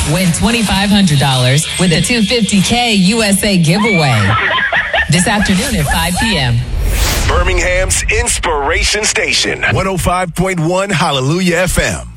Win $2,500 with a $250K USA giveaway. This afternoon at 5 p.m. Birmingham's Inspiration Station, 105.1 Hallelujah FM.